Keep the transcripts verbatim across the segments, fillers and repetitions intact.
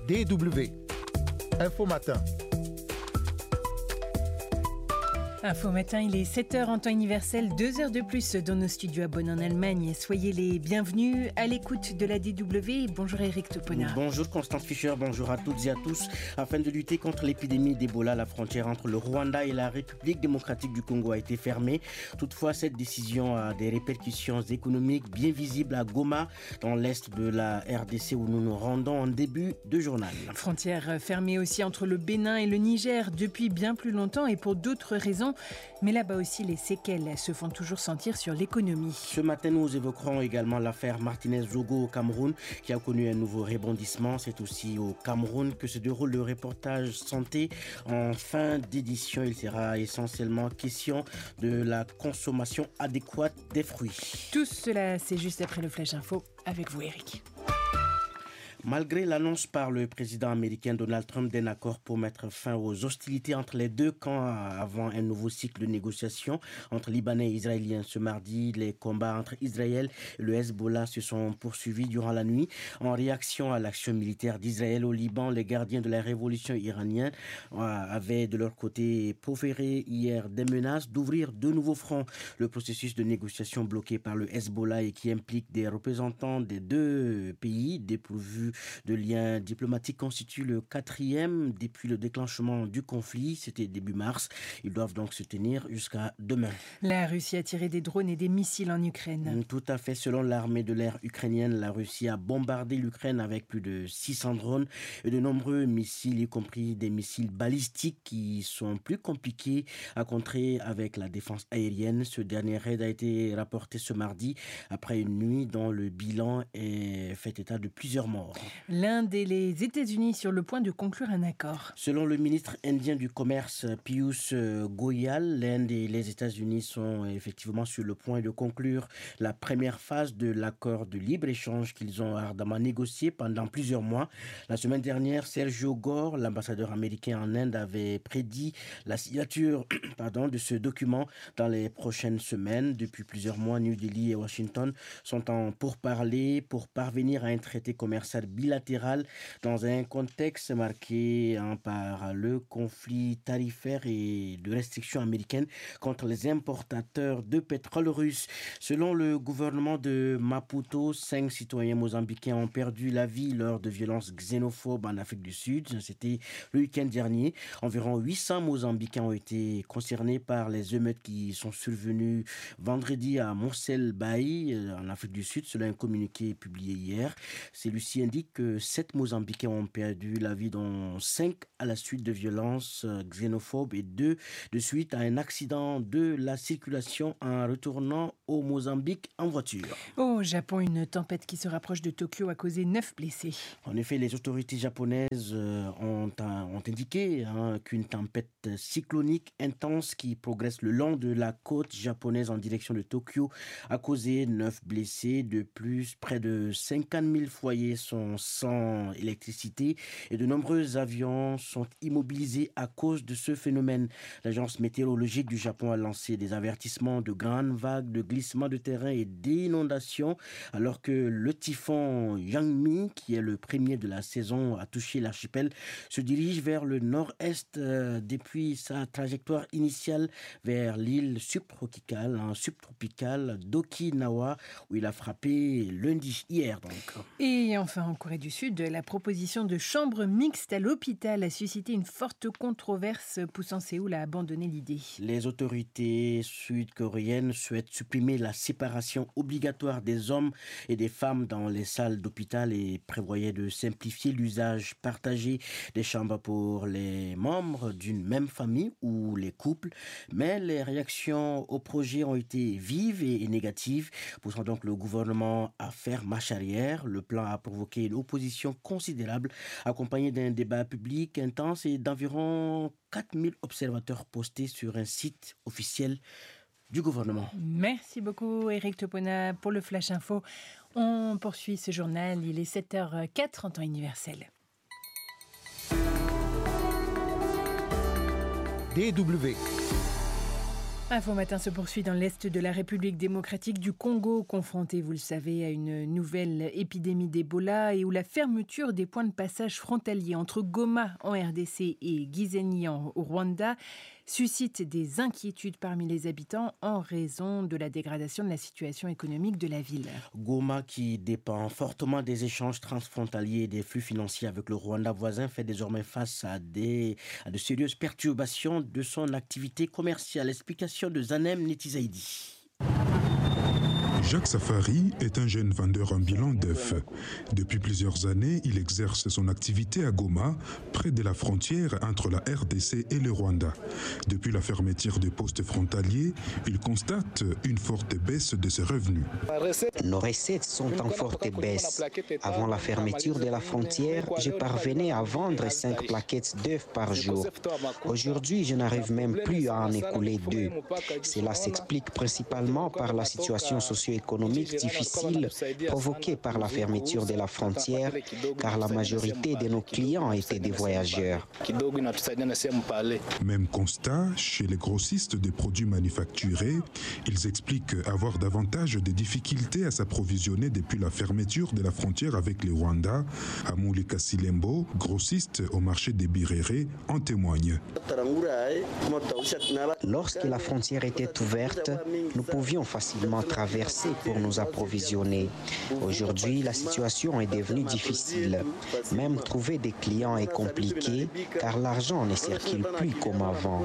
D W Info Matin. Info Matin, il est sept heures en temps universel, deux heures de plus dans nos studios à Bonn en Allemagne. Soyez les bienvenus à l'écoute de la D W. Bonjour Eric Topona. Bonjour Constance Fischer, bonjour à toutes et à tous. Afin de lutter contre l'épidémie d'Ebola, la frontière entre le Rwanda et la République démocratique du Congo a été fermée. Toutefois, cette décision a des répercussions économiques bien visibles à Goma, dans l'est de la R D C où nous nous rendons en début de journal. Frontière fermée aussi entre le Bénin et le Niger depuis bien plus longtemps et pour d'autres raisons. Mais là-bas aussi, les séquelles se font toujours sentir sur l'économie. Ce matin, nous évoquerons également l'affaire Martinez-Zogo au Cameroun, qui a connu un nouveau rebondissement. C'est aussi au Cameroun que se déroule le reportage santé. En fin d'édition, il sera essentiellement question de la consommation adéquate des fruits. Tout cela, c'est juste après le Flash Info. Avec vous, Eric. Malgré l'annonce par le président américain Donald Trump d'un accord pour mettre fin aux hostilités entre les deux camps avant un nouveau cycle de négociations entre Libanais et Israéliens ce mardi, les combats entre Israël et le Hezbollah se sont poursuivis durant la nuit. En réaction à l'action militaire d'Israël au Liban, les gardiens de la révolution iranienne avaient de leur côté proféré hier des menaces d'ouvrir de nouveaux fronts. Le processus de négociation bloqué par le Hezbollah et qui implique des représentants des deux pays dépourvus de liens diplomatiques constitue le quatrième depuis le déclenchement du conflit. C'était début mars. Ils doivent donc se tenir jusqu'à demain. La Russie a tiré des drones et des missiles en Ukraine. Tout à fait. Selon l'armée de l'air ukrainienne, la Russie a bombardé l'Ukraine avec plus de six cents drones et de nombreux missiles, y compris des missiles balistiques qui sont plus compliqués à contrer avec la défense aérienne. Ce dernier raid a été rapporté ce mardi après une nuit dont le bilan est fait état de plusieurs morts. L'Inde et les États-Unis sur le point de conclure un accord. Selon le ministre indien du Commerce, Piyush Goyal, l'Inde et les États-Unis sont effectivement sur le point de conclure la première phase de l'accord de libre-échange qu'ils ont ardemment négocié pendant plusieurs mois. La semaine dernière, Sergio Gore, l'ambassadeur américain en Inde, avait prédit la signature pardon, de ce document dans les prochaines semaines. Depuis plusieurs mois, New Delhi et Washington sont en pourparlers pour parvenir à un traité commercial bilatéral dans un contexte marqué hein, par le conflit tarifaire et de restrictions américaines contre les importateurs de pétrole russe. Selon le gouvernement de Maputo, cinq citoyens mozambicains ont perdu la vie lors de violences xénophobes en Afrique du Sud. C'était le week-end dernier. Environ huit cents Mozambicains ont été concernés par les émeutes qui sont survenues vendredi à Moncel Bay, en Afrique du Sud, selon un communiqué publié hier. Celui-ci indique que sept Mozambicains ont perdu la vie, dont cinq à la suite de violences xénophobes et deux de suite à un accident de la circulation en retournant au Mozambique en voiture. Au Japon, une tempête qui se rapproche de Tokyo a causé neuf blessés. En effet, les autorités japonaises ont, ont indiqué hein, qu'une tempête cyclonique intense qui progresse le long de la côte japonaise en direction de Tokyo a causé neuf blessés. De plus, près de cinquante mille foyers sont sans électricité et de nombreux avions sont immobilisés à cause de ce phénomène. L'agence météorologique du Japon a lancé des avertissements de grandes vagues, de glissements de terrain et d'inondations, alors que le typhon Yangmi, qui est le premier de la saison à toucher l'archipel, se dirige vers le nord-est euh, depuis sa trajectoire initiale vers l'île subtropicale, hein, subtropicale d'Okinawa, où il a frappé lundi, hier donc. Et enfin, en Corée du Sud, la proposition de chambre mixte à l'hôpital a suscité une forte controverse, poussant Séoul à abandonner l'idée. Les autorités sud-coréennes souhaitent supprimer la séparation obligatoire des hommes et des femmes dans les salles d'hôpital et prévoyaient de simplifier l'usage partagé des chambres pour les membres d'une même famille ou les couples. Mais les réactions au projet ont été vives et négatives, poussant donc le gouvernement à faire marche arrière. Le plan a provoqué une opposition considérable, accompagnée d'un débat public intense et d'environ quatre mille observateurs postés sur un site officiel du gouvernement. Merci beaucoup Eric Topona pour le Flash Info. On poursuit ce journal, il est sept heures quatre en temps universel. D W Info Matin se poursuit dans l'Est de la République démocratique du Congo, confronté, vous le savez, à une nouvelle épidémie d'Ebola et où la fermeture des points de passage frontaliers entre Goma en R D C et Gisenyi au Rwanda suscite des inquiétudes parmi les habitants en raison de la dégradation de la situation économique de la ville. Goma, qui dépend fortement des échanges transfrontaliers et des flux financiers avec le Rwanda voisin, fait désormais face à, des, à de sérieuses perturbations de son activité commerciale. Explication de Zanem Netizaidi. Jacques Safari est un jeune vendeur ambulant d'œufs. Depuis plusieurs années, il exerce son activité à Goma, près de la frontière entre la R D C et le Rwanda. Depuis la fermeture des postes frontaliers, il constate une forte baisse de ses revenus. Nos recettes sont en forte baisse. Avant la fermeture de la frontière, je parvenais à vendre cinq plaquettes d'œufs par jour. Aujourd'hui, je n'arrive même plus à en écouler deux. Cela s'explique principalement par la situation socio-économique difficile provoquée par la fermeture de la frontière, car la majorité de nos clients étaient des voyageurs. Même constat chez les grossistes des produits manufacturés. Ils expliquent avoir davantage de difficultés à s'approvisionner depuis la fermeture de la frontière avec le Rwanda. Amouli Kasilembo, grossiste au marché des Biréré, en témoigne. Lorsque la frontière était ouverte, nous pouvions facilement traverser pour nous approvisionner. Aujourd'hui, la situation est devenue difficile. Même trouver des clients est compliqué car l'argent ne circule plus comme avant.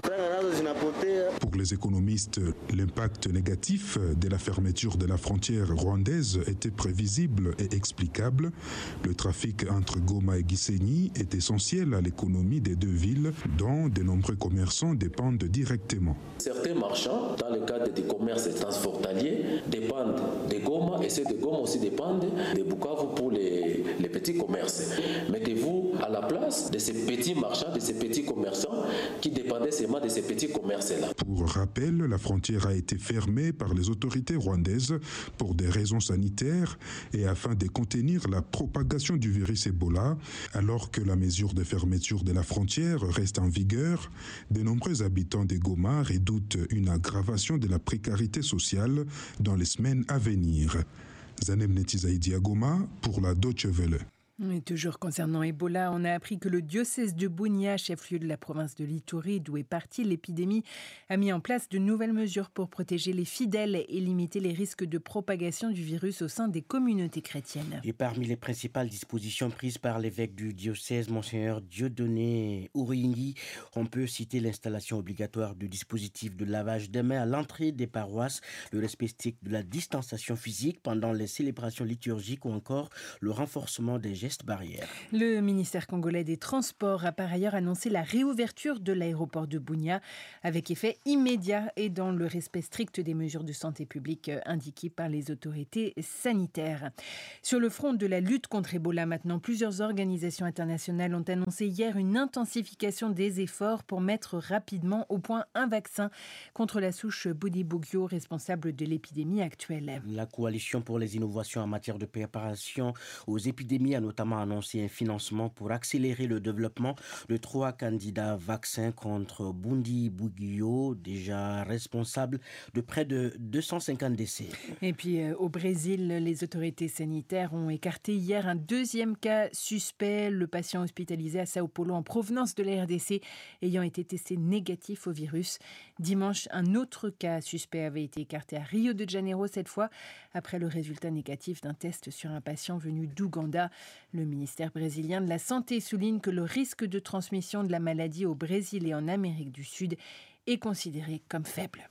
Pour les économistes, l'impact négatif de la fermeture de la frontière rwandaise était prévisible et explicable. Le trafic entre Goma et Gisenyi est essentiel à l'économie des deux villes, dont de nombreux commerçants dépendent directement. Certains marchands, dans le cadre des commerces transfrontaliers, dépendent de Goma et ceux de Goma aussi dépendent de Bukavu pour les, les petits commerces. Mettez-vous à la place de ces petits marchands, de ces petits commerçants qui dépendaient seulement de ces petits commerces-là. Pour rappel, la frontière a été fermée par les autorités rwandaises pour des raisons sanitaires et afin de contenir la propagation du virus Ebola. Alors que la mesure de fermeture de la frontière reste en vigueur, de nombreux habitants de Goma redoutent une aggravation de la précarité sociale dans les semaines à venir. Zanem Netizaidi à Goma pour la Deutsche Welle. Et toujours concernant Ebola, on a appris que le diocèse de Bunia, chef-lieu de la province de l'Ituri, d'où est partie l'épidémie, a mis en place de nouvelles mesures pour protéger les fidèles et limiter les risques de propagation du virus au sein des communautés chrétiennes. Et parmi les principales dispositions prises par l'évêque du diocèse, Monseigneur Dieudonné Ouringui, on peut citer l'installation obligatoire du dispositif de lavage des mains à l'entrée des paroisses, le respect strict de la distanciation physique pendant les célébrations liturgiques ou encore le renforcement des gestes barrières. Le ministère congolais des Transports a par ailleurs annoncé la réouverture de l'aéroport de Bunia avec effet immédiat et dans le respect strict des mesures de santé publique indiquées par les autorités sanitaires. Sur le front de la lutte contre Ebola maintenant, plusieurs organisations internationales ont annoncé hier une intensification des efforts pour mettre rapidement au point un vaccin contre la souche Bundibugyo responsable de l'épidémie actuelle. La coalition pour les innovations en matière de préparation aux épidémies a notamment annoncé un financement pour accélérer le développement de trois candidats vaccins contre Bundibugyo, déjà responsables de près de deux cent cinquante décès. Et puis euh, au Brésil, les autorités sanitaires ont écarté hier un deuxième cas suspect, le patient hospitalisé à Sao Paulo en provenance de la R D C ayant été testé négatif au virus. Dimanche, un autre cas suspect avait été écarté à Rio de Janeiro cette fois, après le résultat négatif d'un test sur un patient venu d'Ouganda. Le ministère brésilien de la Santé souligne que le risque de transmission de la maladie au Brésil et en Amérique du Sud est considéré comme faible.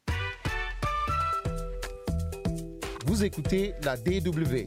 Vous écoutez la D W.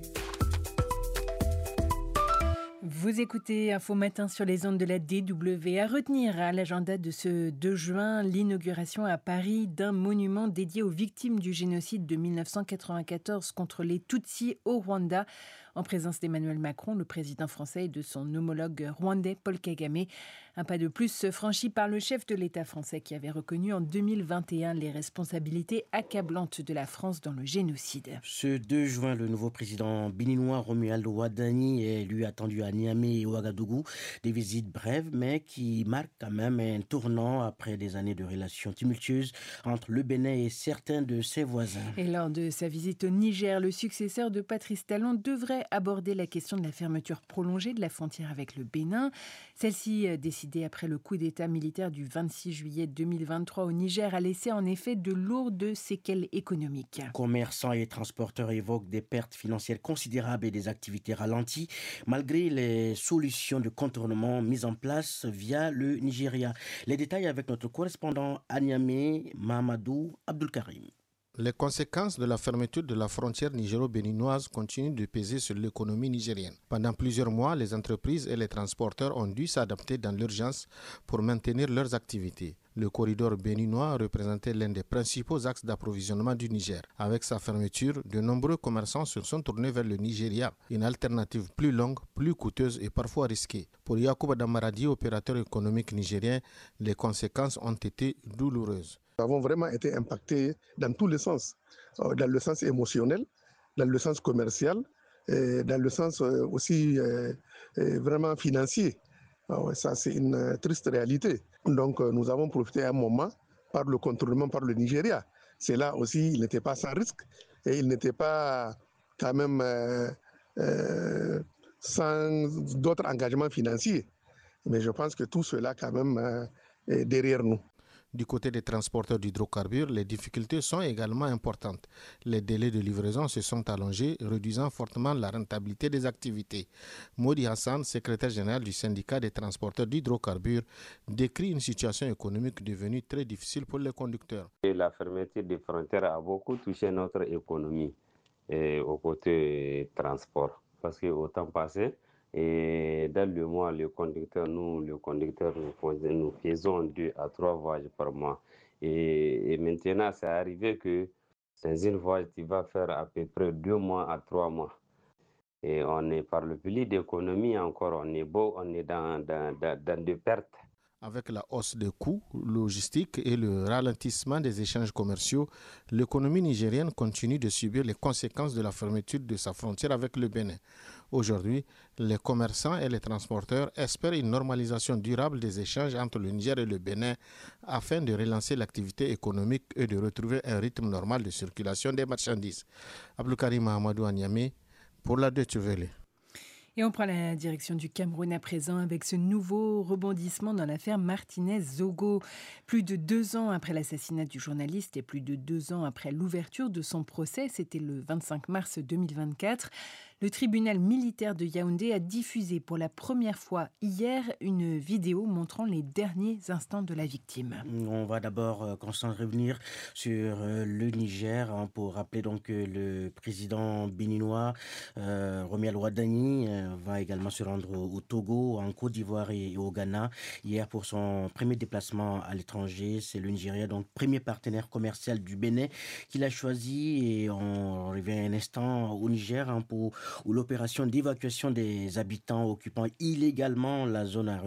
Vous écoutez Info Matin sur les ondes de la D W. À retenir à l'agenda de ce deux juin, l'inauguration à Paris d'un monument dédié aux victimes du génocide de mille neuf cent quatre-vingt-quatorze contre les Tutsis au Rwanda. en présence d'Emmanuel Macron, le président français, et de son homologue rwandais Paul Kagame. Un pas de plus franchi par le chef de l'État français qui avait reconnu en deux mille vingt et un les responsabilités accablantes de la France dans le génocide. Ce deux juin, le nouveau président béninois Romuald Wadani est lui attendu à Niamey et Ouagadougou. Des visites brèves mais qui marquent quand même un tournant après des années de relations tumultueuses entre le Bénin et certains de ses voisins. Et lors de sa visite au Niger, le successeur de Patrice Talon devrait aborder la question de la fermeture prolongée de la frontière avec le Bénin. Celle-ci, décidée après le coup d'État militaire du vingt-six juillet deux mille vingt-trois au Niger, a laissé en effet de lourdes séquelles économiques. Commerçants et transporteurs évoquent des pertes financières considérables et des activités ralenties, malgré les solutions de contournement mises en place via le Nigeria. Les détails avec notre correspondant à Niamey, Mahamadou Abdulkarim. Les conséquences de la fermeture de la frontière nigéro-béninoise continuent de peser sur l'économie nigérienne. Pendant plusieurs mois, les entreprises et les transporteurs ont dû s'adapter dans l'urgence pour maintenir leurs activités. Le corridor béninois représentait l'un des principaux axes d'approvisionnement du Niger. Avec sa fermeture, de nombreux commerçants se sont tournés vers le Nigeria, une alternative plus longue, plus coûteuse et parfois risquée. Pour Yakuba Damaradi, opérateur économique nigérien, les conséquences ont été douloureuses. Nous avons vraiment été impactés dans tous les sens, dans le sens émotionnel, dans le sens commercial, et dans le sens aussi vraiment financier. Ça, c'est une triste réalité. Donc, nous avons profité un moment par le contournement par le Nigeria. C'est là aussi, il n'était pas sans risque et il n'était pas quand même euh, euh, sans d'autres engagements financiers. Mais je pense que tout cela quand même euh, est derrière nous. Du côté des transporteurs d'hydrocarbures, les difficultés sont également importantes. Les délais de livraison se sont allongés, réduisant fortement la rentabilité des activités. Modi Hassan, secrétaire général du syndicat des transporteurs d'hydrocarbures, décrit une situation économique devenue très difficile pour les conducteurs. Et la fermeture des frontières a beaucoup touché notre économie et au côté transport. Parce qu'au temps passé, et dans le mois, le conducteur, nous, le conducteur, nous, nous faisons deux à trois voyages par mois. Et, et maintenant, c'est arrivé que dans une voyage, tu vas faire à peu près deux mois à trois mois. Et on est par le pli d'économie encore, on est beau, on est dans, dans, dans, dans des pertes. Avec la hausse des coûts logistiques et le ralentissement des échanges commerciaux, l'économie nigérienne continue de subir les conséquences de la fermeture de sa frontière avec le Bénin. Aujourd'hui, les commerçants et les transporteurs espèrent une normalisation durable des échanges entre le Niger et le Bénin afin de relancer l'activité économique et de retrouver un rythme normal de circulation des marchandises. Abdulkarim Mahamadou à Niamey pour la Deutsche Welle. Et on prend la direction du Cameroun à présent avec ce nouveau rebondissement dans l'affaire Martinez-Zogo. Plus de deux ans après l'assassinat du journaliste et plus de deux ans après l'ouverture de son procès, c'était le vingt-cinq mars deux mille vingt-quatre, le tribunal militaire de Yaoundé a diffusé pour la première fois hier une vidéo montrant les derniers instants de la victime. On va d'abord, euh, Constance, revenir sur euh, le Niger hein, pour rappeler donc que le président béninois euh, Romuald Wadani euh, va également se rendre au, au Togo, en Côte d'Ivoire et, et au Ghana hier pour son premier déplacement à l'étranger. C'est le Nigeria, donc premier partenaire commercial du Bénin qu'il a choisi et on revient un instant au Niger hein, pour où l'opération d'évacuation des habitants occupant illégalement la zone